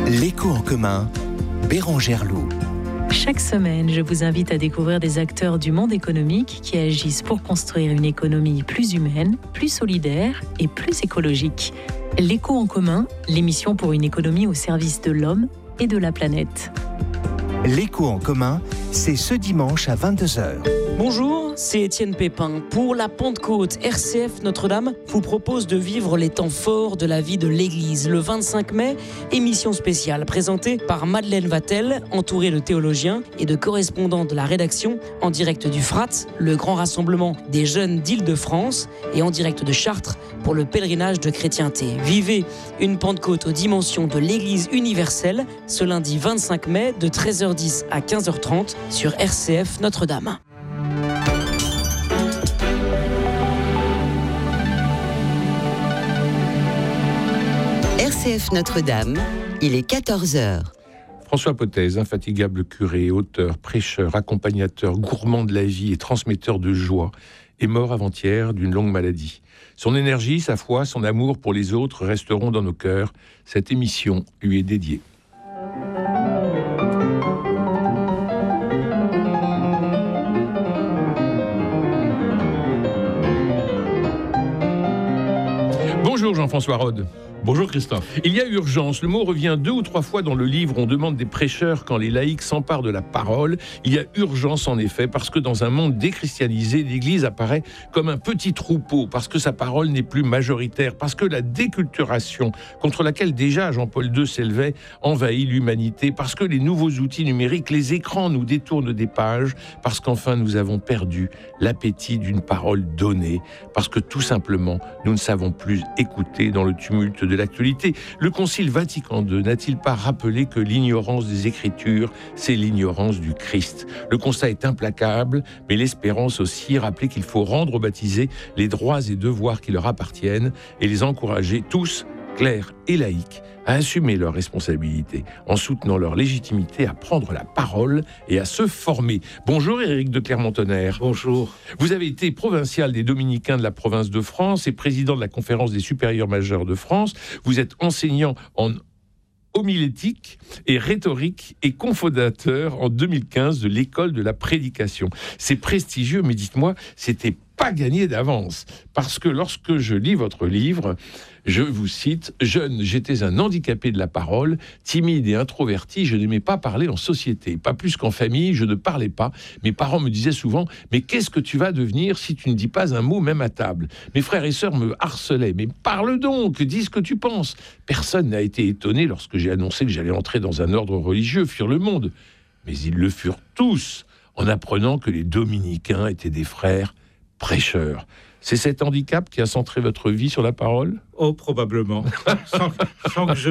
L'écho en commun, Bérangère Loup. Chaque semaine, je vous invite à découvrir des acteurs du monde économique qui agissent pour construire une économie plus humaine, plus solidaire et plus écologique. L'écho en commun, l'émission pour une économie au service de l'homme et de la planète. L'écho en commun, c'est ce dimanche à 22h. Bonjour, c'est Étienne Pépin. Pour la Pentecôte, RCF Notre-Dame vous propose de vivre les temps forts de la vie de l'Église. Le 25 mai, émission spéciale présentée par Madeleine Vatel, entourée de théologiens et de correspondants de la rédaction, en direct du FRAT, le grand rassemblement des jeunes d'Île-de-France, et en direct de Chartres pour le pèlerinage de chrétienté. Vivez une Pentecôte aux dimensions de l'Église universelle ce lundi 25 mai de 13h10 à 15h30 sur RCF Notre-Dame. RCF Notre-Dame, il est 14h. François Potez, infatigable curé, auteur, prêcheur, accompagnateur, gourmand de la vie et transmetteur de joie, est mort avant-hier d'une longue maladie. Son énergie, sa foi, son amour pour les autres resteront dans nos cœurs. Cette émission lui est dédiée. Bonjour Jean-François Rode. Bonjour Christophe. Il y a urgence. Le mot revient 2 ou 3 fois dans le livre. On demande des prêcheurs quand les laïcs s'emparent de la parole. Il y a urgence en effet parce que dans un monde déchristianisé, l'Église apparaît comme un petit troupeau, parce que sa parole n'est plus majoritaire, parce que la déculturation contre laquelle déjà Jean-Paul II s'élevait envahit l'humanité, parce que les nouveaux outils numériques, les écrans nous détournent des pages, parce qu'enfin nous avons perdu l'appétit d'une parole donnée, parce que tout simplement nous ne savons plus écouter dans le tumulte de l'actualité. Le Concile Vatican II n'a-t-il pas rappelé que l'ignorance des Écritures, c'est l'ignorance du Christ? Le constat est implacable, mais l'espérance aussi, rappeler qu'il faut rendre aux baptisés les droits et devoirs qui leur appartiennent et les encourager tous, clercs et laïcs, à assumer leurs responsabilités, en soutenant leur légitimité à prendre la parole et à se former. Bonjour Éric de Clermont-Tonnerre. Bonjour. Vous avez été provincial des Dominicains de la province de France et président de la conférence des supérieurs majeurs de France. Vous êtes enseignant en homilétique et rhétorique et cofondateur en 2015 de l'école de la prédication. C'est prestigieux, mais dites-moi, c'était pas gagné d'avance. Parce que lorsque je lis votre livre, je vous cite, « Jeune, j'étais un handicapé de la parole, timide et introverti, je n'aimais pas parler en société. Pas plus qu'en famille, je ne parlais pas. Mes parents me disaient souvent, mais qu'est-ce que tu vas devenir si tu ne dis pas un mot même à table ? Mes frères et sœurs me harcelaient, mais parle donc, dis ce que tu penses. Personne n'a été étonné lorsque j'ai annoncé que j'allais entrer dans un ordre religieux, fuir le monde. Mais ils le furent tous, en apprenant que les dominicains étaient des frères prêcheurs. » C'est cet handicap qui a centré votre vie sur la parole ? Oh, probablement. sans que je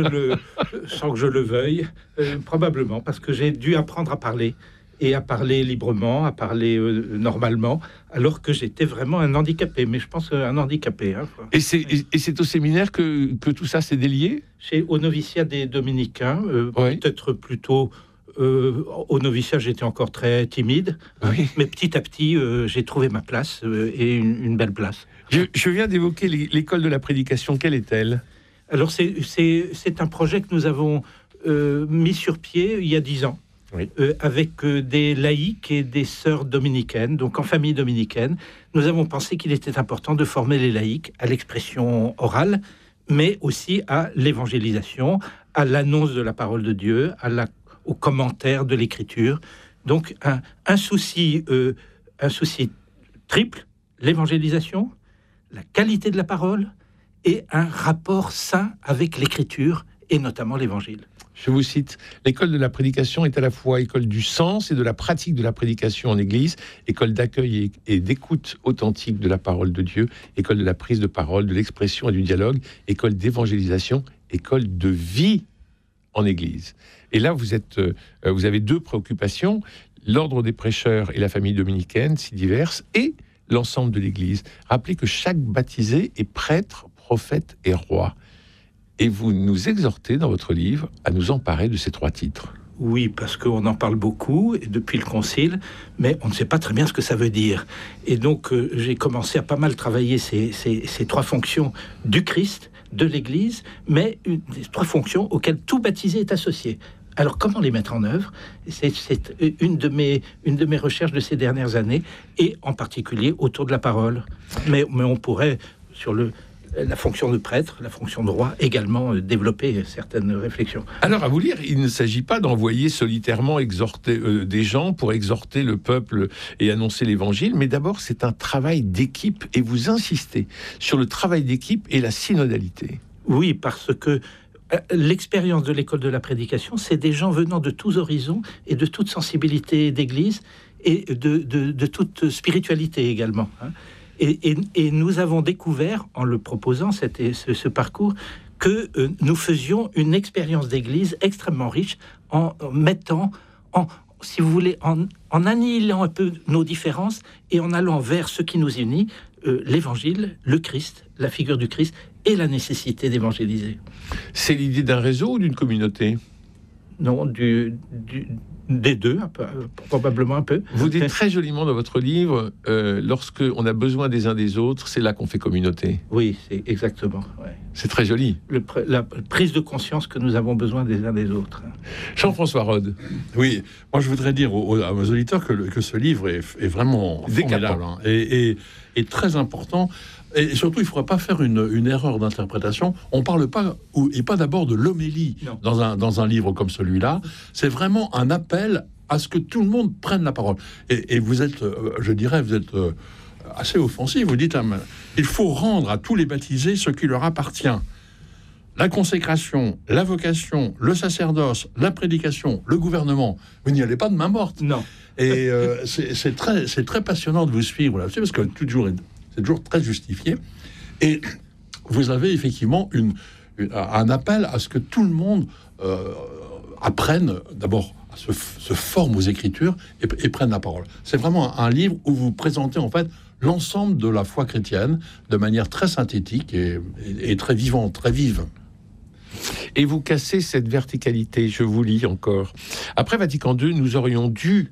le veuille. Probablement, parce que j'ai dû apprendre à parler. Et à parler librement, à parler normalement, alors que j'étais vraiment un handicapé. Mais je pense un handicapé. Hein. Et c'est au séminaire que tout ça s'est délié ? Au noviciat des Dominicains, peut-être plutôt... au noviciat, j'étais encore très timide, mais petit à petit, j'ai trouvé ma place et une belle place. Je viens d'évoquer l'école de la prédication. Quelle est-elle ? Alors, c'est un projet que nous avons mis sur pied il y a 10 ans, avec des laïcs et des sœurs dominicaines, donc en famille dominicaine. Nous avons pensé qu'il était important de former les laïcs à l'expression orale, mais aussi à l'évangélisation, à l'annonce de la parole de Dieu, aux commentaires de l'écriture. Donc un souci triple, l'évangélisation, la qualité de la parole et un rapport sain avec l'écriture et notamment l'évangile. Je vous cite, l'école de la prédication est à la fois école du sens et de la pratique de la prédication en Église, école d'accueil et d'écoute authentique de la parole de Dieu, école de la prise de parole, de l'expression et du dialogue, école d'évangélisation, école de vie en Église. Et là, vous avez 2 préoccupations, l'ordre des prêcheurs et la famille dominicaine, si diverses, et l'ensemble de l'Église. Rappelez que chaque baptisé est prêtre, prophète et roi. Et vous nous exhortez dans votre livre à nous emparer de ces 3 titres. Oui, parce qu'on en parle beaucoup depuis le Concile, mais on ne sait pas très bien ce que ça veut dire. Et donc, j'ai commencé à pas mal travailler ces 3 fonctions du Christ, de l'Église, mais des 3 fonctions auxquelles tout baptisé est associé. Alors, comment les mettre en œuvre ? C'est une de mes recherches de ces dernières années, et en particulier autour de la parole. Mais on pourrait, sur la fonction de prêtre, la fonction de roi, également développer certaines réflexions. Alors, à vous lire, il ne s'agit pas d'envoyer solitairement exhorter des gens pour exhorter le peuple et annoncer l'évangile, mais d'abord, c'est un travail d'équipe, et vous insistez sur le travail d'équipe et la synodalité. Oui, parce que l'expérience de l'école de la prédication, c'est des gens venant de tous horizons et de toute sensibilité d'église et de toute spiritualité également. Et nous avons découvert, en le proposant, ce parcours, que nous faisions une expérience d'église extrêmement riche en mettant, si vous voulez, en annihilant un peu nos différences et en allant vers ce qui nous unit, l'évangile, le Christ, la figure du Christ et la nécessité d'évangéliser. C'est l'idée d'un réseau ou d'une communauté ? Non, des deux, probablement un peu. Vous dites très joliment dans votre livre, lorsque on a besoin des uns des autres, c'est là qu'on fait communauté. Oui, c'est exactement. Ouais. C'est très joli. La prise de conscience que nous avons besoin des uns des autres. Jean-François Rode. Oui, moi je voudrais dire à nos auditeurs que ce livre est vraiment formidable et très important. Et surtout, il ne faudra pas faire une erreur d'interprétation. On ne parle pas, et pas d'abord de l'homélie dans un livre comme celui-là. C'est vraiment un appel à ce que tout le monde prenne la parole. Et vous êtes, je dirais, assez offensif. Vous dites, il faut rendre à tous les baptisés ce qui leur appartient. La consécration, la vocation, le sacerdoce, la prédication, le gouvernement. Vous n'y allez pas de main morte. Non. Et c'est très passionnant de vous suivre là-dessus, parce que c'est toujours très justifié. Et vous avez effectivement un appel à ce que tout le monde apprenne, d'abord, à se forme aux Écritures et prenne la parole. C'est vraiment un livre où vous présentez en fait l'ensemble de la foi chrétienne de manière très synthétique et très vivante, très vive. Et vous cassez cette verticalité, je vous lis encore. Après Vatican II, nous aurions dû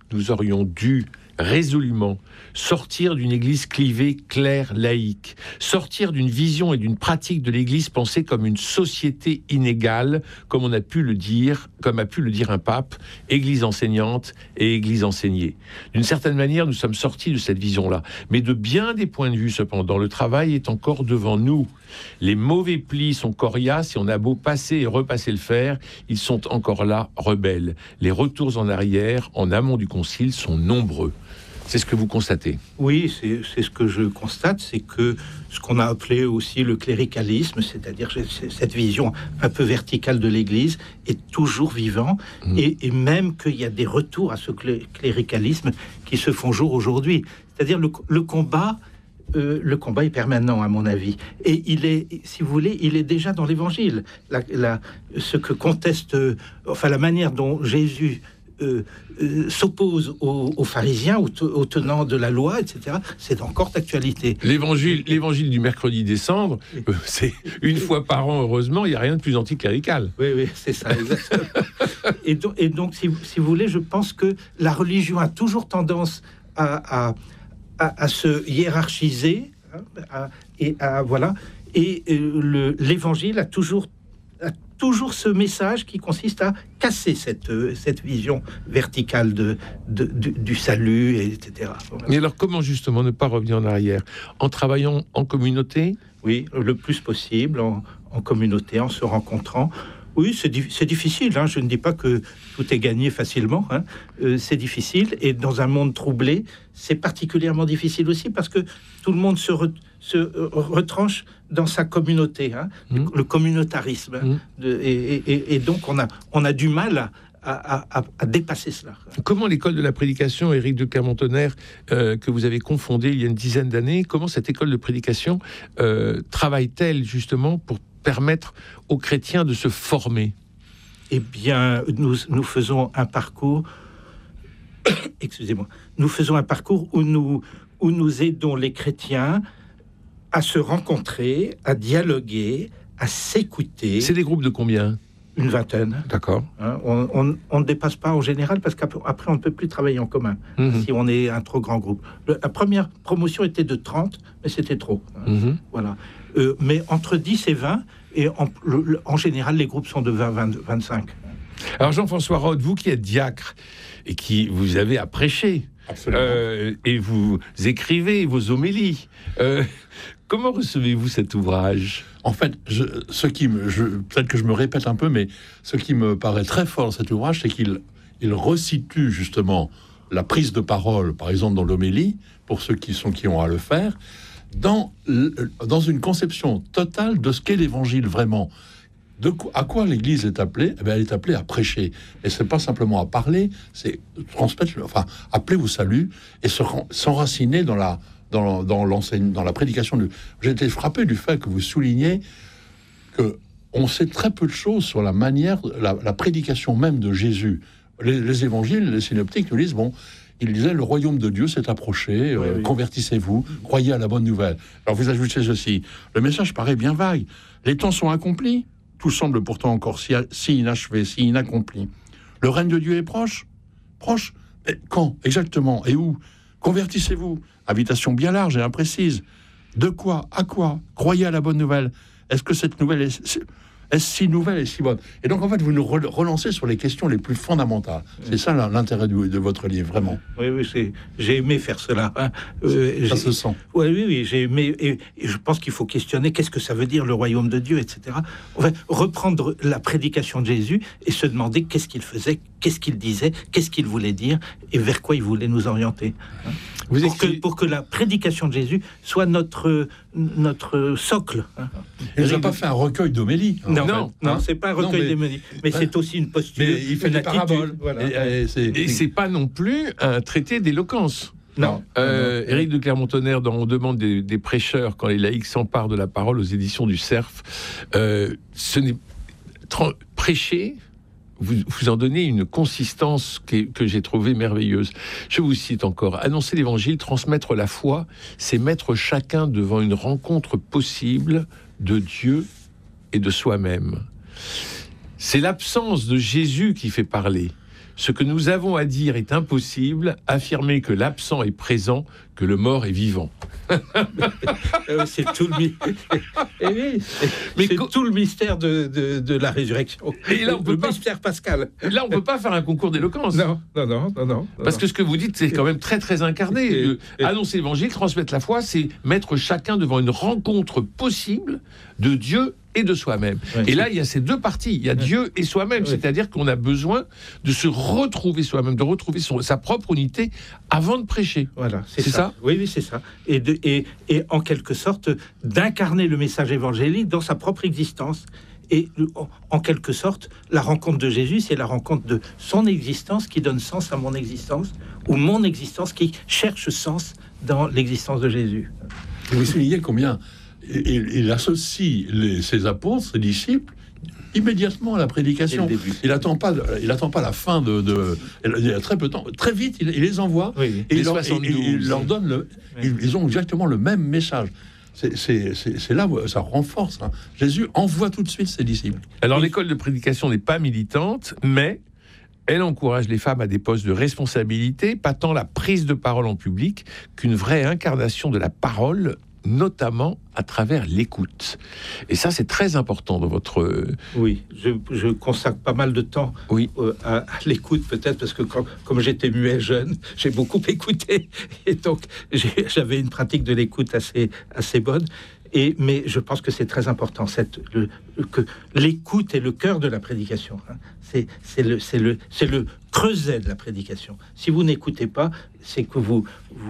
résolument sortir d'une église clivée, claire, laïque, sortir d'une vision et d'une pratique de l'église pensée comme une société inégale, comme a pu le dire un pape, église enseignante et église enseignée. D'une certaine manière, nous sommes sortis de cette vision-là, mais de bien des points de vue cependant, le travail est encore devant nous. Les mauvais plis sont coriaces et on a beau passer et repasser le fer, ils sont encore là, rebelles. Les retours en arrière, en amont du concile, sont nombreux. C'est ce que vous constatez. Oui, c'est ce que je constate, c'est que ce qu'on a appelé aussi le cléricalisme, c'est-à-dire cette vision un peu verticale de l'Église, est toujours vivant, et même qu'il y a des retours à ce cléricalisme qui se font jour aujourd'hui. C'est-à-dire le combat est permanent, à mon avis, et il est, si vous voulez, il est déjà dans l'Évangile. Ce que conteste, la manière dont Jésus s'oppose aux pharisiens, aux tenants de la loi, etc., c'est encore d'actualité. L'évangile du mercredi des cendres, c'est une fois par an, heureusement, il n'y a rien de plus anticlérical. Oui, c'est ça, exactement. et donc, si vous voulez, je pense que la religion a toujours tendance à se hiérarchiser, et l'évangile a toujours ce message qui consiste à casser cette vision verticale du salut, etc. Mais alors, comment justement ne pas revenir en arrière ? En travaillant en communauté ? Oui, le plus possible, en communauté, en se rencontrant. Oui, c'est difficile, je ne dis pas que tout est gagné facilement, c'est difficile, et dans un monde troublé, c'est particulièrement difficile aussi, parce que tout le monde se retranche dans sa communauté, le communautarisme, et donc on a du mal à dépasser cela. Comment l'école de la prédication, Éric de Clermont-Tonnerre, que vous avez confondée il y a une dizaine d'années, comment cette école de prédication travaille-t-elle justement pour permettre aux chrétiens de se former? Eh bien, nous faisons un parcours où nous aidons les chrétiens à se rencontrer, à dialoguer, à s'écouter. C'est des groupes de combien? Une vingtaine. D'accord. On ne dépasse pas en général, parce qu'après on ne peut plus travailler en commun si on est un trop grand groupe. La première promotion était de 30, mais c'était trop. Voilà. mais entre 10 et 20, et en général, les groupes sont de 20-25. Alors Jean-François Rode, vous qui êtes diacre et qui vous avez à prêcher, et vous écrivez vos homélies, comment recevez-vous cet ouvrage ? En fait, peut-être que je me répète un peu, mais ce qui me paraît très fort dans cet ouvrage, c'est qu'il resitue justement la prise de parole, par exemple dans l'homélie, pour ceux qui ont à le faire, dans une conception totale de ce qu'est l'Évangile vraiment. À quoi l'Église est appelée ? Elle est appelée à prêcher. Et c'est pas simplement à parler, c'est transmettre, appeler au salut et s'enraciner dans la prédication. J'ai été frappé du fait que vous soulignez que on sait très peu de choses sur la manière, la prédication même de Jésus. Les évangiles, les synoptiques nous disent, il disait, le royaume de Dieu s'est approché, convertissez-vous, croyez à la bonne nouvelle. Alors vous ajoutez ceci, le message paraît bien vague, les temps sont accomplis, tout semble pourtant encore si inachevé, si inaccompli. Le règne de Dieu est proche. Mais quand exactement et où ? Convertissez-vous. Invitation bien large et imprécise. De quoi ? À quoi ? Croyez à la bonne nouvelle. Est-ce que cette nouvelle est si nouvelle et si bonne ? Et donc, en fait, vous nous relancez sur les questions les plus fondamentales. C'est ça l'intérêt de votre livre, vraiment. Oui, j'ai aimé faire cela. Ça se sent. Oui, j'ai aimé. Et je pense qu'il faut questionner qu'est-ce que ça veut dire le royaume de Dieu, etc. On va reprendre la prédication de Jésus et se demander qu'est-ce qu'il faisait, qu'est-ce qu'il disait, qu'est-ce qu'il voulait dire et vers quoi il voulait nous orienter. Pour que la prédication de Jésus soit notre socle. Il n'a pas fait un recueil d'homélie. Non, c'est pas un recueil d'homélie, mais c'est aussi une posture. Mais il fait des paraboles. Voilà. Et c'est pas non plus un traité d'éloquence. Non. Éric de Clermont-Tonnerre, dans On demande des prêcheurs quand les laïcs s'emparent de la parole aux éditions du Cerf, ce n'est prêcher. Vous en donnez une consistance que j'ai trouvée merveilleuse. Je vous cite encore. Annoncer l'évangile, transmettre la foi, c'est mettre chacun devant une rencontre possible de Dieu et de soi-même. C'est l'absence de Jésus qui fait parler. Ce que nous avons à dire est impossible, affirmer que l'absent est présent, que le mort est vivant. C'est tout le mystère de la résurrection. Et là, le mystère pascal. Là, on ne peut pas faire un concours d'éloquence. Non. Parce que ce que vous dites, c'est quand même très, très incarné. Annoncer l'évangile, transmettre la foi, c'est mettre chacun devant une rencontre possible de Dieu et de soi-même. Et là, il y a ces deux parties. Il y a Dieu et soi-même. C'est-à-dire qu'on a besoin de se retrouver soi-même, de retrouver sa propre unité avant de prêcher. Voilà, c'est ça. Oui, c'est ça. Et en quelque sorte, d'incarner le message évangélique dans sa propre existence. Et en quelque sorte, la rencontre de Jésus, c'est la rencontre de son existence qui donne sens à mon existence, ou mon existence qui cherche sens dans l'existence de Jésus. Vous soulignez combien il associe ses apôtres, ses disciples, immédiatement à la prédication. Il n'attend pas la fin il y a très peu de temps. Très vite, il les envoie et il leur donne ils ont exactement le même message. C'est là où ça renforce. Jésus envoie tout de suite ses disciples. Alors l'école de prédication n'est pas militante, mais elle encourage les femmes à des postes de responsabilité, pas tant la prise de parole en public qu'une vraie incarnation de la parole, notamment à travers l'écoute. Et ça, c'est très important dans votre... Oui, je consacre pas mal de temps à l'écoute, peut-être, parce que comme j'étais muet jeune, j'ai beaucoup écouté. Et donc, j'avais une pratique de l'écoute assez bonne. Mais je pense que c'est très important, que l'écoute est le cœur de la prédication. C'est le creuset de la prédication. Si vous n'écoutez pas, c'est que vous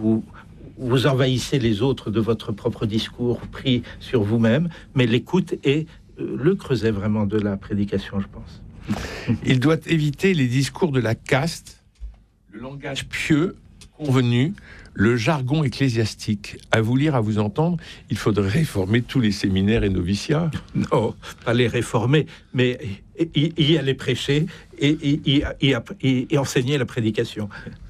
envahissez les autres de votre propre discours, pris sur vous-même, mais l'écoute est le creuset vraiment de la prédication, je pense. Il doit éviter les discours de la caste, le langage pieux, convenu, le jargon ecclésiastique. À vous lire, à vous entendre, il faudrait réformer tous les séminaires et noviciats. Non, pas les réformer, mais y aller prêcher et enseigner la prédication.